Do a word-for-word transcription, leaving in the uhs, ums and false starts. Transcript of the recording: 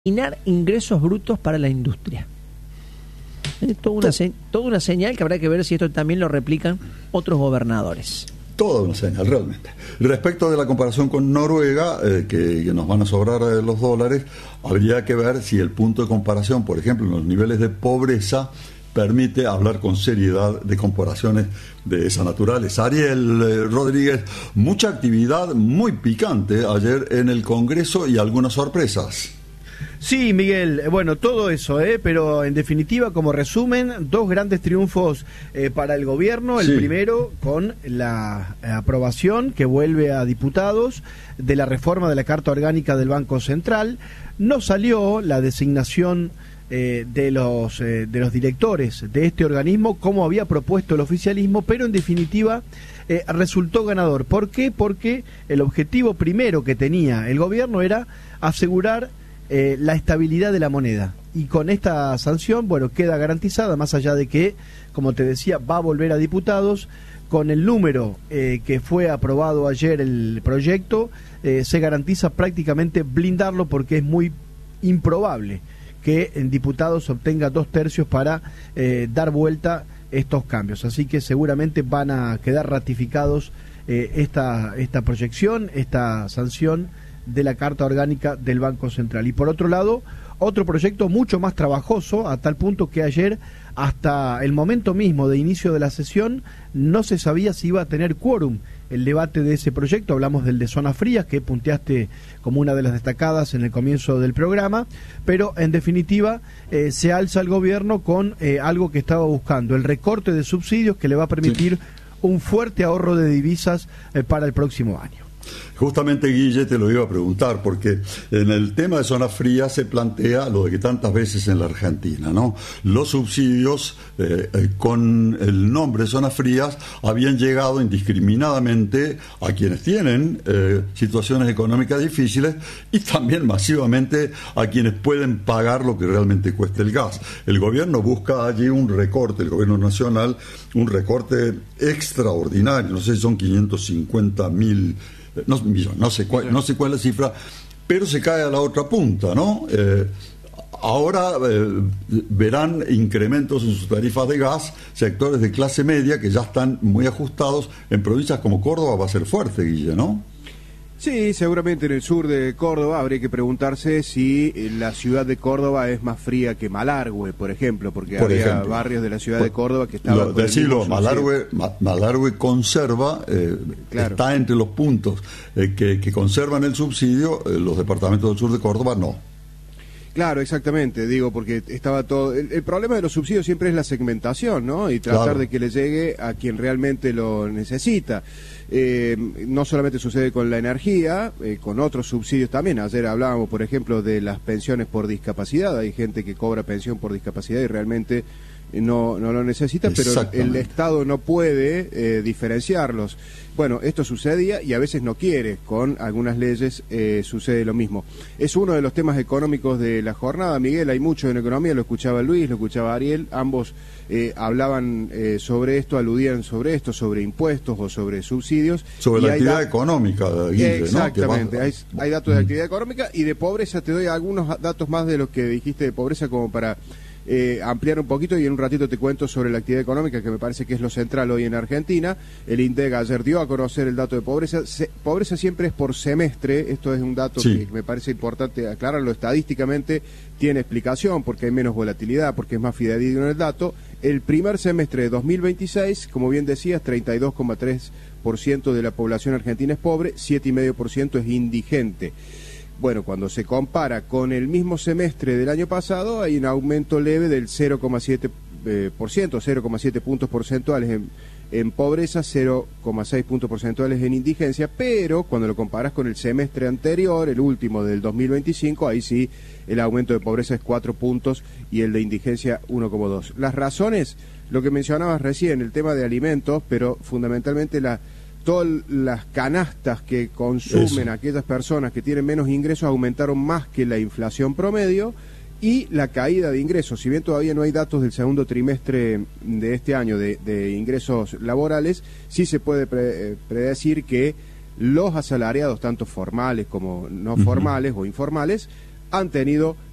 destinar ingresos brutos para la industria. Es toda una, se, toda una señal que habrá que ver si esto también lo replican otros gobernadores. Toda una señal, realmente. Respecto de la comparación con Noruega, eh, que, que nos van a sobrar eh, los dólares, habría que ver si el punto de comparación, por ejemplo, en los niveles de pobreza, permite hablar con seriedad de comparaciones de esa naturaleza. Ariel eh, Rodríguez, mucha actividad muy picante ayer en el Congreso y algunas sorpresas. Sí, Miguel, bueno, todo eso, ¿eh? Pero en definitiva, como resumen, dos grandes triunfos eh, para el gobierno. El sí. primero con la aprobación que vuelve a diputados de la reforma de la Carta Orgánica del Banco Central. No salió la designación eh, de los eh, de los directores de este organismo como había propuesto el oficialismo, pero en definitiva eh, resultó ganador. ¿Por qué? Porque el objetivo primero que tenía el gobierno era asegurar Eh, la estabilidad de la moneda, y con esta sanción, bueno, queda garantizada, más allá de que, como te decía, va a volver a diputados. Con el número eh, que fue aprobado ayer el proyecto, eh, se garantiza prácticamente blindarlo, porque es muy improbable que en diputados obtenga dos tercios para eh, dar vuelta estos cambios, así que seguramente van a quedar ratificados eh, esta, esta proyección, esta sanción de la Carta Orgánica del Banco Central. Y por otro lado, otro proyecto mucho más trabajoso, a tal punto que ayer, hasta el momento mismo de inicio de la sesión, no se sabía si iba a tener quórum el debate de ese proyecto. Hablamos del de zonas frías, que punteaste como una de las destacadas en el comienzo del programa, pero en definitiva eh, se alza el gobierno con eh, algo que estaba buscando, el recorte de subsidios que le va a permitir sí. un fuerte ahorro de divisas eh, para el próximo año. Justamente, Guille, te lo iba a preguntar, porque en el tema de zonas frías se plantea lo de que tantas veces en la Argentina, ¿no? Los subsidios eh, eh, con el nombre zonas frías habían llegado indiscriminadamente a quienes tienen eh, situaciones económicas difíciles, y también masivamente a quienes pueden pagar lo que realmente cuesta el gas. El gobierno busca allí un recorte, el gobierno nacional, un recorte extraordinario, no sé si son quinientos cincuenta mil No, no, sé cuál, no sé cuál es la cifra, pero se cae a la otra punta, ¿no? Eh, ahora eh, verán incrementos en sus tarifas de gas sectores de clase media que ya están muy ajustados. En provincias como Córdoba va a ser fuerte, Guille, ¿no? Sí, seguramente en el sur de Córdoba habría que preguntarse si la ciudad de Córdoba es más fría que Malargüe, por ejemplo, porque por había ejemplo. barrios de la ciudad por, de Córdoba que estaban... Lo, decirlo, Malargüe, Ma, Malargüe conserva, eh, claro. está entre los puntos eh, que, que conservan el subsidio, eh, los departamentos del sur de Córdoba no. Claro, exactamente, digo, porque estaba todo... El, el problema de los subsidios siempre es la segmentación, ¿no? Y tratar claro. de que le llegue a quien realmente lo necesita. Eh, no solamente sucede con la energía, eh, con otros subsidios también. Ayer hablábamos, por ejemplo, de las pensiones por discapacidad. Hay gente que cobra pensión por discapacidad y realmente no, no lo necesita, pero el Estado no puede eh, diferenciarlos. Bueno, esto sucedía y a veces no quiere, con algunas leyes eh, sucede lo mismo. Es uno de los temas económicos de la jornada, Miguel, hay mucho en economía, lo escuchaba Luis, lo escuchaba Ariel, ambos eh, hablaban eh, sobre esto, aludían sobre esto, sobre impuestos o sobre subsidios. Sobre la actividad económica, Guille, exactamente, ¿no? hay, hay datos de actividad económica y de pobreza. Te doy algunos datos más de los que dijiste de pobreza como para... Eh, ampliar un poquito, y en un ratito te cuento sobre la actividad económica, que me parece que es lo central hoy en Argentina. El INDEC ayer dio a conocer el dato de pobreza. Se, pobreza siempre es por semestre, esto es un dato sí. que me parece importante aclararlo. Estadísticamente tiene explicación, porque hay menos volatilidad, porque es más fidedigno el dato. El primer semestre de dos mil veintiséis, como bien decías, treinta y dos coma tres por ciento de la población argentina es pobre, siete coma cinco por ciento es indigente. Bueno, cuando se compara con el mismo semestre del año pasado, hay un aumento leve del cero coma siete por ciento, cero coma siete puntos porcentuales en, en pobreza, cero coma seis puntos porcentuales en indigencia, pero cuando lo comparas con el semestre anterior, el último del dos mil veinticinco, ahí sí el aumento de pobreza es cuatro puntos y el de indigencia uno coma dos. Las razones, lo que mencionabas recién, el tema de alimentos, pero fundamentalmente la... todas las canastas que consumen Eso. aquellas personas que tienen menos ingresos aumentaron más que la inflación promedio, y la caída de ingresos. Si bien todavía no hay datos del segundo trimestre de este año de, de ingresos laborales, sí se puede pre, predecir que los asalariados, tanto formales como no uh-huh. formales o informales, han tenido